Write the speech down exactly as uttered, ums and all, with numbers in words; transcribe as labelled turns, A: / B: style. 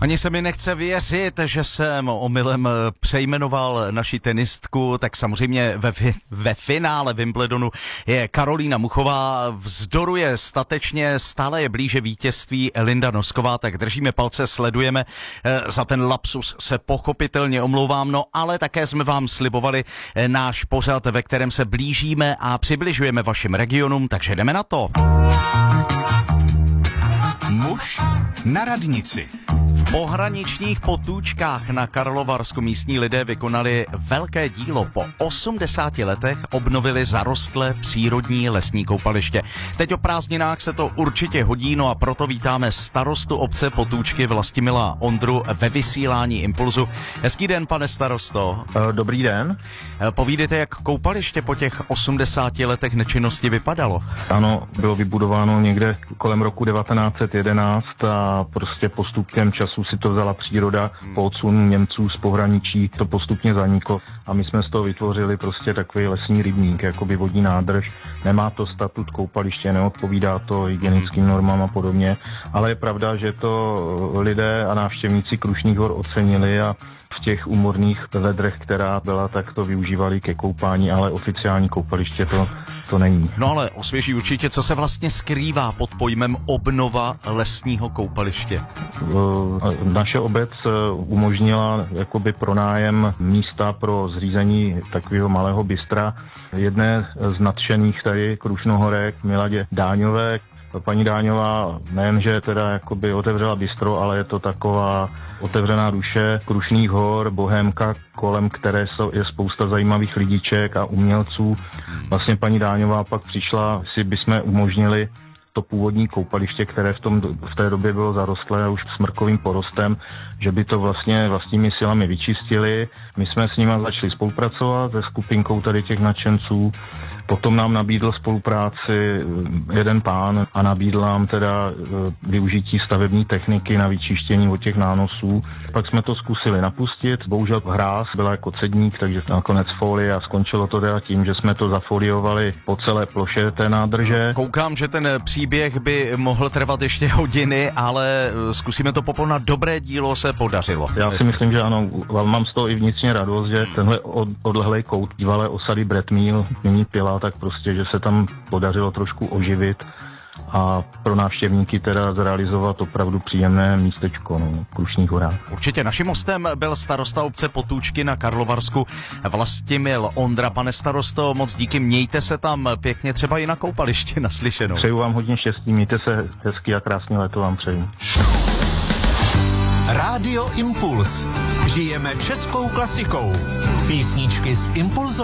A: Ani se mi nechce věřit, že jsem omylem přejmenoval naši tenistku, tak samozřejmě ve, ve finále Wimbledonu je Karolína Muchová, vzdoruje statečně, stále je blíže vítězství Linda Nosková, tak držíme palce, sledujeme. Za ten lapsus se pochopitelně omlouvám, no ale také jsme vám slibovali náš pořad, ve kterém se blížíme a přibližujeme vašim regionům, takže jdeme na to.
B: Muž na radnici.
A: V pohraničních potůčkách na Karlovarsku místní lidé vykonali velké dílo. Po osmdesáti letech obnovili zarostlé přírodní lesní koupaliště. Teď o prázdninách se to určitě hodí, no a proto vítáme starostu obce Potůčky Vlastimila Ondru ve vysílání Impulzu. Hezký den, pane starosto.
C: Dobrý den.
A: Povídejte, jak koupaliště po těch osmdesáti letech nečinnosti vypadalo.
C: Ano, bylo vybudováno někde kolem roku devatenáct set jedenáct a prostě postupem času si to vzala příroda, po odsunu Němců z pohraničí to postupně zaniklo a my jsme z toho vytvořili prostě takový lesní rybník, jakoby vodní nádrž. Nemá to statut koupaliště, neodpovídá to hygienickým normám a podobně, ale je pravda, že to lidé a návštěvníci Krušných hor ocenili a v těch úmorných vedrech, která byla, tak to využívali ke koupání, ale oficiální koupaliště to, to není.
A: No ale osvěží určitě, co se vlastně skrývá pod pojmem obnova lesního koupaliště.
C: Naše obec umožnila jakoby pronájem místa pro zřízení takového malého bystra. Jedné z nadšených tady Krušnohorek, Miladě Dáňové. Paní Dáňová nejenže teda jakoby otevřela bistro, ale je to taková otevřená duše Krušných hor, bohémka, kolem které jsou, je spousta zajímavých lidiček a umělců. Vlastně paní Dáňová pak přišla, si bychom umožnili to původní koupaliště, které v, tom, v té době bylo zarostlé už smrkovým porostem, že by to vlastně vlastními silami vyčistili. My jsme s nimi začali spolupracovat se skupinkou tady těch nadšenců. Potom nám nabídl spolupráci jeden pán a nabídl nám teda využití stavební techniky na vyčištění od těch nánosů. Pak jsme to zkusili napustit, bohužel hráz byla jako cedník, takže nakonec folie a skončilo to teda tím, že jsme to zafoliovali po celé ploše té nádrže.
A: Koukám, že ten příběh by mohl trvat ještě hodiny, ale zkusíme to poponat. Dobré dílo se podařilo.
C: Já si myslím, že ano, mám z toho i vnitřně radost, že tenhle od, odlehlej kout bývalé osady Bretmíl, nyní Pila, tak prostě, že se tam podařilo trošku oživit a pro návštěvníky teda zrealizovat opravdu příjemné místečko no, v Krušných horách.
A: Určitě naším hostem byl starosta obce Potůčky na Karlovarsku Vlastimil Ondra. Pane starosto, moc díky, mějte se tam pěkně, třeba i na koupaliště, naslyšenou.
C: Přeju vám hodně štěstí, mějte se hezky a krásný léto vám přeju.
B: Rádio Impuls. Žijeme českou klasikou. Písničky z Impulzu.